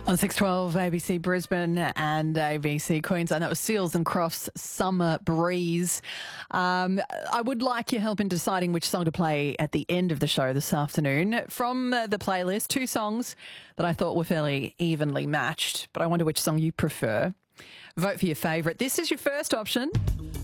On 612 ABC Brisbane and ABC Queensland, that was Seals and Crofts' Summer Breeze. I would like your help in deciding which song to play at the end of the show this afternoon. From the playlist, two songs that I thought were fairly evenly matched, but I wonder which song you prefer. Vote for your favourite. This is your first option.